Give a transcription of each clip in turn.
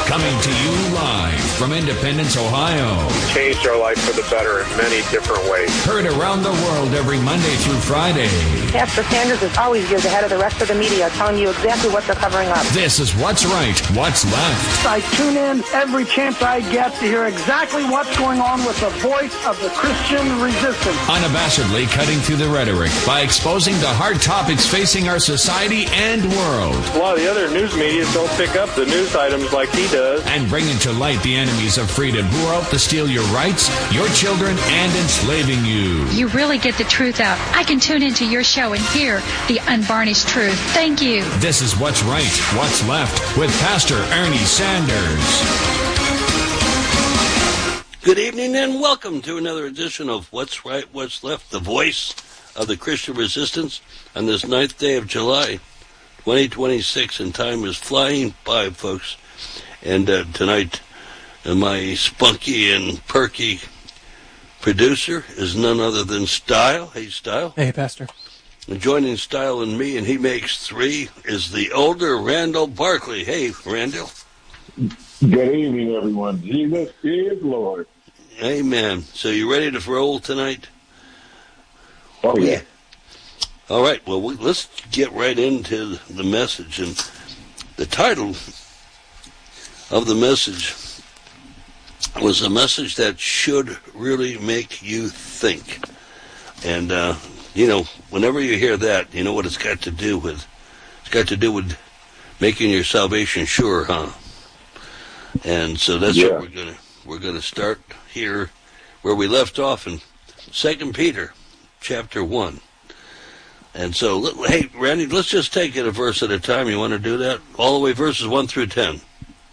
Coming to you live from Independence, Ohio. Changed our life for the better in many different ways. Heard around the world every Monday through Friday. Pastor Sanders is always years ahead of the rest of the media, telling you exactly what they're covering up. This is What's Right, What's Left. I tune in every chance I get to hear exactly what's going on with the voice of the Christian resistance. Unabashedly cutting through the rhetoric by exposing the hard topics facing our society and world. A lot of the other news media don't pick up the news items like he does. And bringing to light the enemies of freedom who are out to steal your rights, your children, and enslaving you. You really get the truth out. I can tune into your show and hear the unvarnished truth. Thank you. This is What's Right, What's Left with Pastor Ernie Sanders. Good evening and welcome to another edition of What's Right, What's Left, the voice of the Christian resistance on this 9th day of July, 2026, and time is flying by, folks. And tonight, my spunky and perky producer is none other than Style. Hey, Style. Hey, Pastor. And joining Style and me, and he makes three, is the older Randall Barkley. Hey, Randall. Good evening, everyone. Jesus is Lord. Amen. So you ready to roll tonight? Oh, yeah. All right. Well, let's get right into the message. And the title of the message was a message that should really make you think. And, whenever you hear that, you know what it's got to do with? It's got to do with making your salvation sure, huh? And so that's what we're gonna start here where we left off in 2 Peter chapter 1. And so, hey, Randy, let's just take it a verse at a time. You want to do that? All the way verses 1 through 10.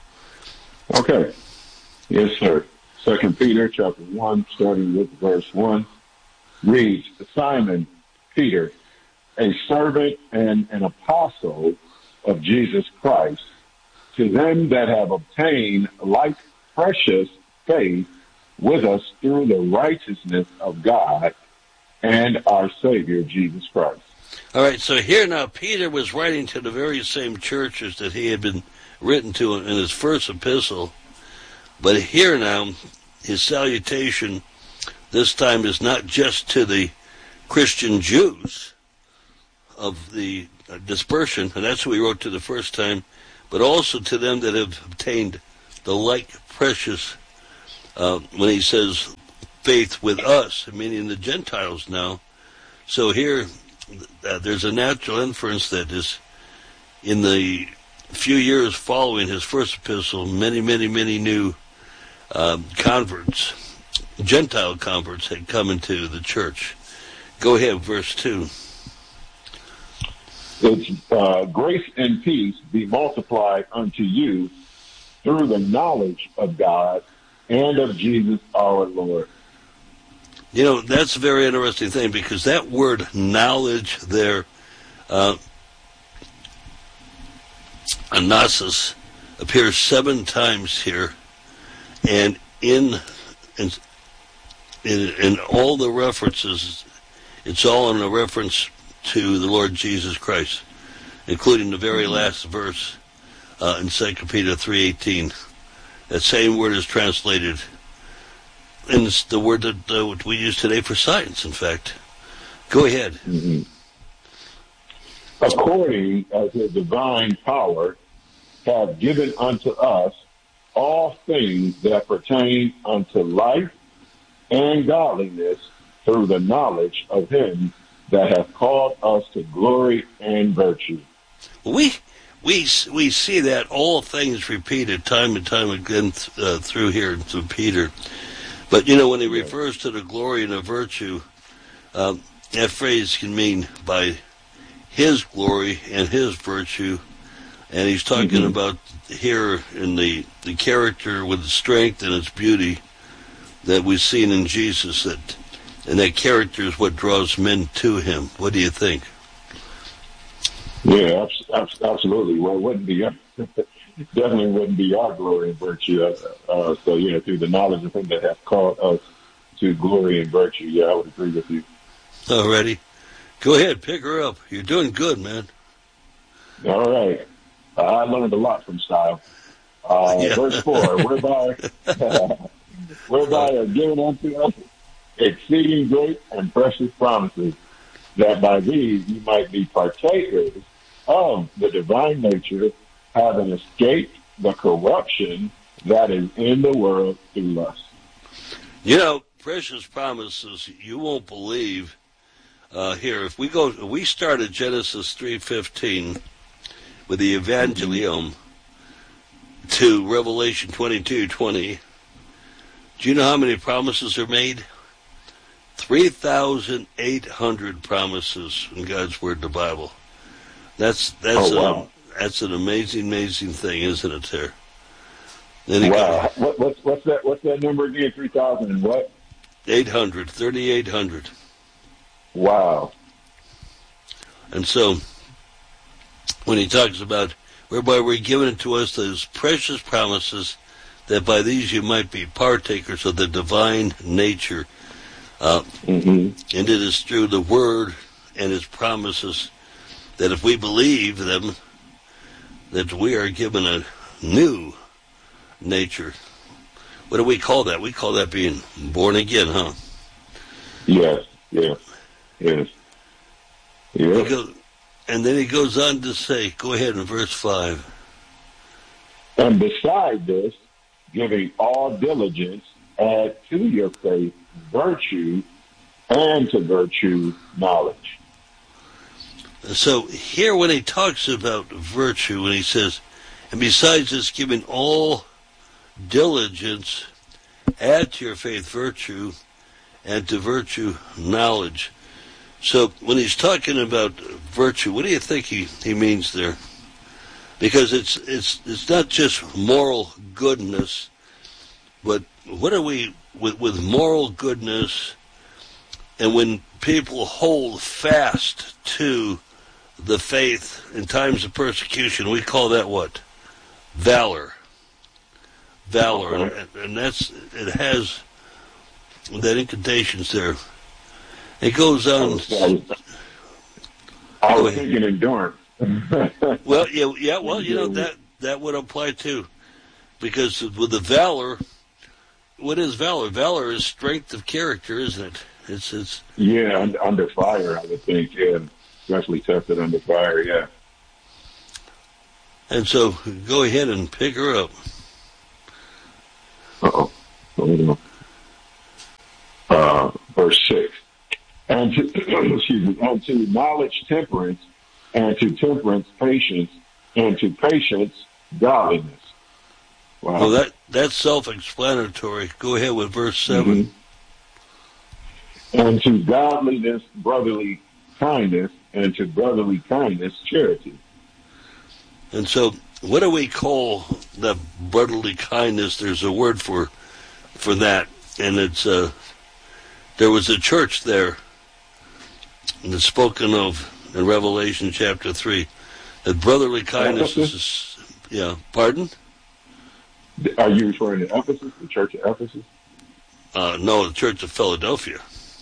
Okay. Yes, sir. 2 Peter chapter 1, starting with verse 1, reads, Simon Peter, a servant and an apostle of Jesus Christ, to them that have obtained like precious faith with us through the righteousness of God and our Savior, Jesus Christ. All right, so here now, Peter was writing to the very same churches that he had been written to in his first epistle, but here now, his salutation this time is not just to the Christian Jews of the dispersion, and that's who he wrote to the first time, but also to them that have obtained the like precious, when he says faith with us, meaning the Gentiles now. So here, there's a natural inference that is in the few years following his first epistle, many new converts, Gentile converts, had come into the church. Go ahead, verse 2. It's grace and peace be multiplied unto you through the knowledge of God and of Jesus our Lord. You know, that's a very interesting thing, because that word knowledge there, anasis, appears 7 times here, and in all the references, it's all in a reference to the Lord Jesus Christ, including the very last verse in 2 Peter 3:18. That same word is translated, and it's the word that we use today for science, in fact. Go ahead. Mm-hmm. According as his divine power hath given unto us all things that pertain unto life and godliness through the knowledge of him that hath called us to glory and virtue. We see that all things repeated time and time again through here to Peter. But, when he refers to the glory and the virtue, that phrase can mean by his glory and his virtue. And he's talking about here in the character with the strength and its beauty that we've seen in Jesus, and that character is what draws men to him. What do you think? Yeah, absolutely. Well, it wouldn't be definitely wouldn't be our glory and virtue. So, through the knowledge of him that hath called us to glory and virtue. Yeah, I would agree with you. Alrighty. Go ahead, pick her up. You're doing good, man. All right. I learned a lot from Style. Verse 4, whereby are given unto us exceeding great and precious promises, that by these you might be partakers of the divine nature, having escaped the corruption that is in the world through lust. You know, precious promises, you won't believe. Here, if we start at Genesis 3:15 with the Evangelium to Revelation 22:20, do you know how many promises are made? 3,800 promises in God's Word, the Bible. That's an amazing thing, isn't it? There. Then wow. What's that number again? 3,000 and what? 3,800. Wow. And so, when he talks about whereby we're given to us those precious promises, that by these you might be partakers of the divine nature. And it is through the Word and His promises that if we believe them, that we are given a new nature. What do we call that? We call that being born again, huh? Yes. And then he goes on to say, go ahead in verse 5. And beside this, giving all diligence, add to your faith virtue, and to virtue knowledge. So here when he talks about virtue, when he says, and besides this, giving all diligence, add to your faith virtue, and to virtue knowledge. So when he's talking about virtue, what do you think he means there? Because it's not just moral goodness, but what are we with moral goodness? And when people hold fast to the faith in times of persecution, we call that what? Valor. And it has that incantations there. It goes on. I was thinking endurance. Well, yeah. Well, you know that would apply too, because with the valor, what is valor? Valor is strength of character, isn't it? It's under fire, I would think. Yeah, especially tested under fire. Yeah. And so, go ahead and pick her up. Verse 6. And to knowledge temperance, and to temperance patience, and to patience godliness. Wow. Well, that's self-explanatory. Go ahead with verse 7. And to godliness brotherly kindness, and to brotherly kindness charity. And so, what do we call that brotherly kindness? There's a word for that, and it's there was a church there, and it's spoken of in Revelation chapter 3. That brotherly kindness is Pardon? Are you referring to Ephesus, the church of Ephesus? No, the church of Philadelphia.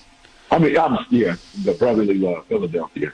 The brotherly love, Philadelphia.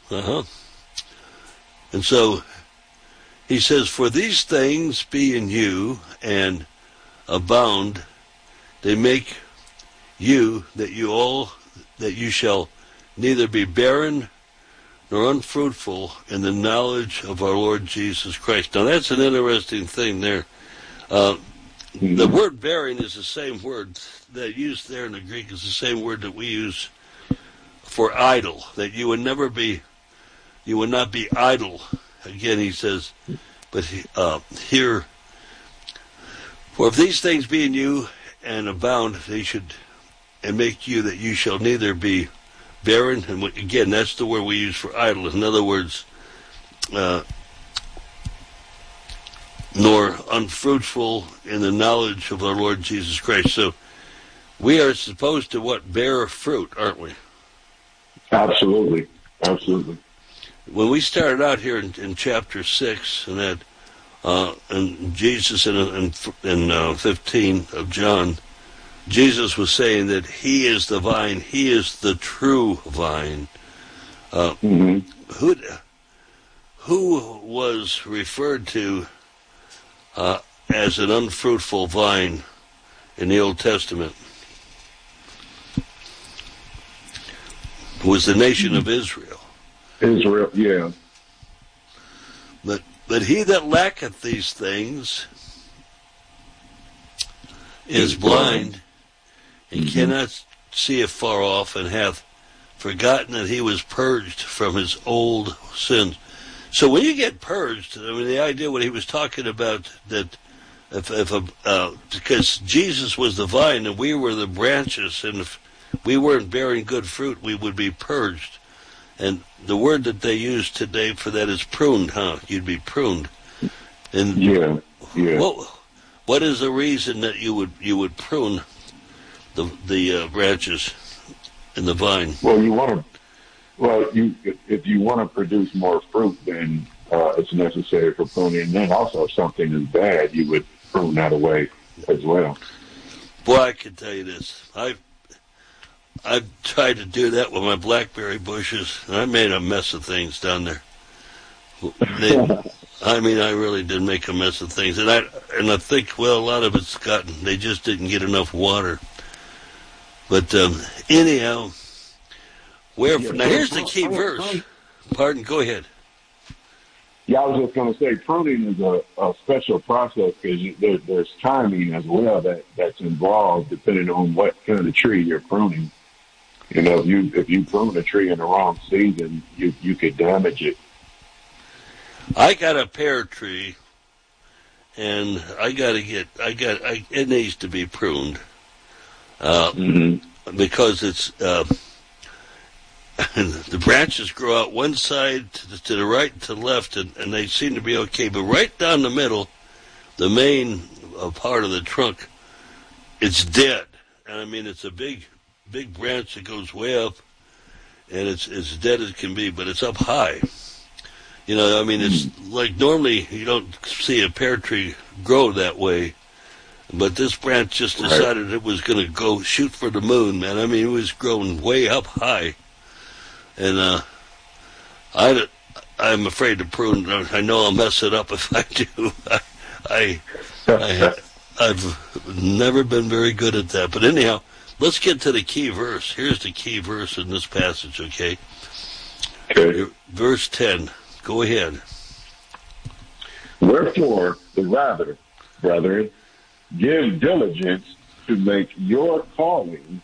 And so he says, for these things be in you and abound, they make you that you shall neither be barren nor unfruitful in the knowledge of our Lord Jesus Christ. Now that's an interesting thing there. The word barren is the same word that used there in the Greek is the same word that we use for idle, that you would not be idle. Again, he says, but here, for if these things be in you and abound, they should, and make you that you shall neither be barren, and again, that's the word we use for idle. In other words, nor unfruitful in the knowledge of our Lord Jesus Christ. So we are supposed to bear fruit, aren't we? Absolutely. When we started out here in chapter 6, and that, and Jesus in 15 of John, Jesus was saying that He is the vine, He is the true vine. Who was referred to as an unfruitful vine in the Old Testament was the nation of Israel. Israel, yeah. But he that lacketh these things is blind, and cannot see afar off, and hath forgotten that he was purged from his old sins. So when you get purged, I mean, the idea what he was talking about, that because Jesus was the vine and we were the branches, and if we weren't bearing good fruit, we would be purged. And the word that they use today for that is pruned, huh? You'd be pruned. And yeah. What is the reason that you would prune the branches in the vine? Well, if you want to produce more fruit, then it's necessary for pruning. And then also, if something is bad, you would prune that away as well. Boy, I can tell you this. I've tried to do that with my blackberry bushes, and I made a mess of things down there. I really did make a mess of things, and I think, well, a lot of it's they just didn't get enough water. But anyhow, now here's the key verse. Pardon, go ahead. Yeah, I was just going to say, pruning is a special process because there's timing as well that's involved depending on what kind of tree you're pruning. You know, if you prune a tree in the wrong season, you could damage it. I got a pear tree, and it needs to be pruned because it's the branches grow out one side to the right and to the left, and they seem to be okay. But right down the middle, the main part of the trunk, it's dead. And I mean, it's a big branch that goes way up, and it's as dead as can be, but it's up high. You know, I mean, it's like normally you don't see a pear tree grow that way, but this branch just decided it was going to go shoot for the moon, man. I mean, it was growing way up high, and I'm afraid to prune. I know I'll mess it up if I do. I've never been very good at that, but anyhow. Let's get to the key verse. Here's the key verse in this passage, okay? Verse 10. Go ahead. Wherefore, the rather, brethren, give diligence to make your calling